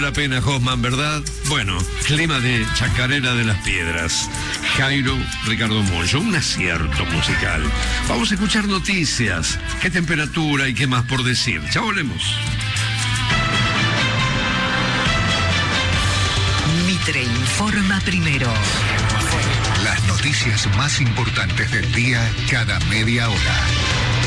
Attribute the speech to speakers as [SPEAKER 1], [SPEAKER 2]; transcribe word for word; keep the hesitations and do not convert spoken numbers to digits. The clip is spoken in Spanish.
[SPEAKER 1] la pena, Hoffman, ¿verdad? Bueno, clima de Chacarera de las Piedras. Jairo Ricardo Mollo, un acierto musical. Vamos a escuchar noticias. ¿Qué temperatura y qué más por decir? Ya volvemos.
[SPEAKER 2] Mitre informa primero.
[SPEAKER 3] Las noticias más importantes del día cada media hora.